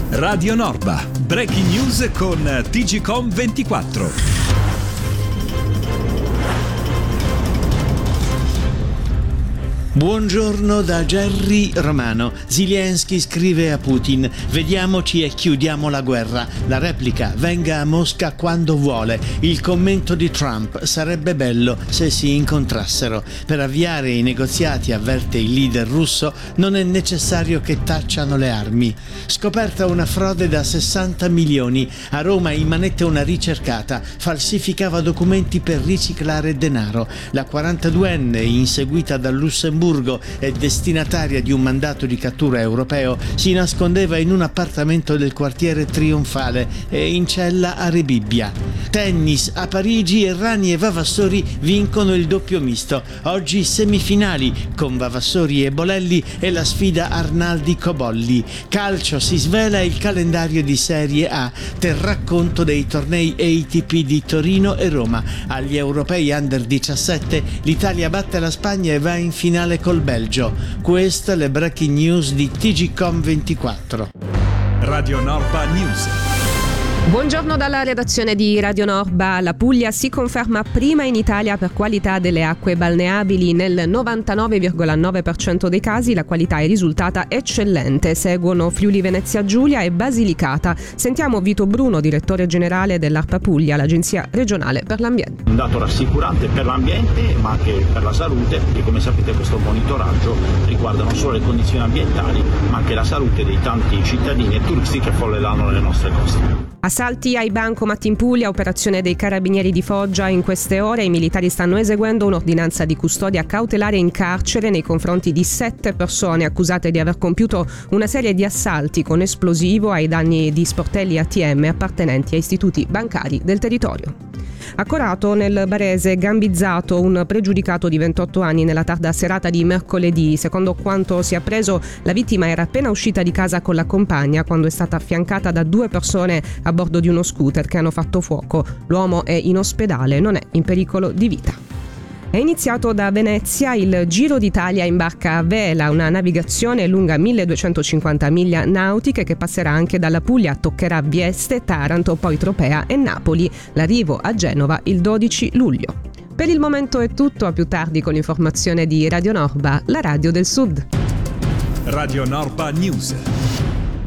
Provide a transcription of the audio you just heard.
Radio Norba, breaking news con TGcom 24. Buongiorno da Gerry Romano. Zelensky scrive a Putin: vediamoci e chiudiamo la guerra. La replica: venga a Mosca quando vuole. Il commento di Trump: sarebbe bello se si incontrassero. Per avviare i negoziati, avverte il leader russo, non è necessario che tacciano le armi. Scoperta una frode da 60 milioni. A Roma in manette una ricercata. Falsificava documenti per riciclare denaro. La 42enne, inseguita dal Lussemburgo e destinataria di un mandato di cattura europeo, si nascondeva in un appartamento del quartiere Trionfale e in cella a Rebibbia. Tennis a Parigi, Errani e Vavassori vincono il doppio misto. Oggi semifinali con Vavassori e Bolelli e la sfida Arnaldi-Cobolli. Calcio, si svela il calendario di Serie A. Terrà conto dei tornei ATP di Torino e Roma. Agli europei Under 17 l'Italia batte la Spagna e va in finale col Belgio. Queste le breaking news di TGcom 24. Radio Norba News. Buongiorno dalla redazione di Radio Norba. La Puglia si conferma prima in Italia per qualità delle acque balneabili. Nel 99,9% dei casi la qualità è risultata eccellente. Seguono Friuli Venezia Giulia e Basilicata. Sentiamo Vito Bruno, direttore generale dell'ARPA Puglia, l'Agenzia regionale per l'ambiente. Un dato rassicurante per l'ambiente ma anche per la salute, e come sapete questo monitoraggio riguarda non solo le condizioni ambientali ma anche la salute dei tanti cittadini e turisti che affolleranno le nostre coste. Assalti ai bancomat in Puglia, operazione dei carabinieri di Foggia. In queste ore i militari stanno eseguendo un'ordinanza di custodia cautelare in carcere nei confronti di 7 persone accusate di aver compiuto una serie di assalti con esplosivo ai danni di sportelli ATM appartenenti a istituti bancari del territorio. A Corato, nel Barese, gambizzato un pregiudicato di 28 anni nella tarda serata di mercoledì. Secondo quanto si è appreso, la vittima era appena uscita di casa con la compagna quando è stata affiancata da 2 persone a bordo di uno scooter che hanno fatto fuoco. L'uomo è in ospedale, non è in pericolo di vita. È iniziato da Venezia il Giro d'Italia in barca a vela, una navigazione lunga 1250 miglia nautiche che passerà anche dalla Puglia, toccherà Vieste, Taranto, poi Tropea e Napoli. L'arrivo a Genova il 12 luglio. Per il momento è tutto, a più tardi con l'informazione di Radio Norba, la radio del Sud. Radio Norba News.